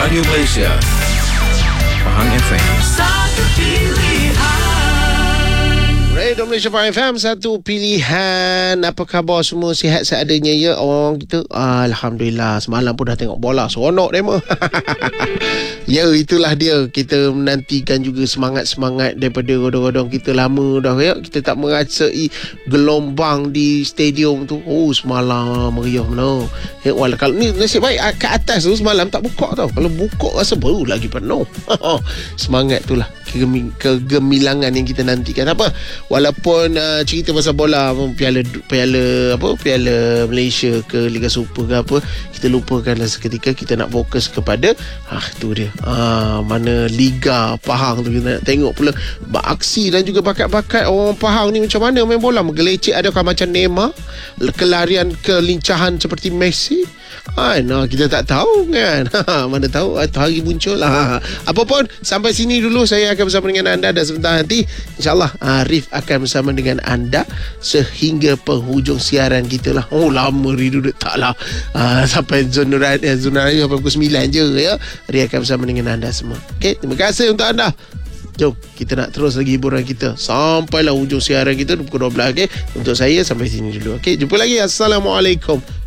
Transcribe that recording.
Radio Malaysia, Pahang FM. Satu pilihan. Radio Malaysia Pahang FM, satu pilihan. Apa khabar semua? Sihat seadanya ya orang kita? Alhamdulillah. Semalam pun dah tengok bola. Seronok demo. Ya, itulah dia. Kita menantikan juga semangat-semangat daripada rodong-rodong kita lama dah ya. Kita tak merasai gelombang di stadium tu. Oh, semalam meriah mana. Ya, kalau ni nasib baik kat atas tu semalam tak buka tau. Kalau buka rasa baru lagi penuh. Semangat tu lah kegemilangan yang kita nantikan. Apa? Walaupun cerita pasal bola, piala Malaysia ke Liga Super ke apa, kita lupakanlah seketika. Kita nak fokus kepada tu dia. Mana Liga Pahang tu kita nak tengok pula aksi dan juga bakat-bakat orang Pahang ni macam mana main bola. Menggelecek adakah macam Neymar, kelarian kelincahan seperti Messi. Kita tak tahu kan. Mana tahu hari muncul lah. Apa pun, sampai sini dulu saya akan bersama dengan anda, dan sebentar nanti InsyaAllah Arif akan bersama dengan anda sehingga penghujung siaran kita lah. Oh, lama Ri duduk tak lah. Sampai zona radio sampai pukul 9 je ya. Ri akan bersama dengan anda semua. Okay, terima kasih untuk anda. Jom, kita nak terus lagi hiburan kita sampailah hujung siaran kita pukul 12. Okay, untuk saya sampai sini dulu. Okay, jumpa lagi. Assalamualaikum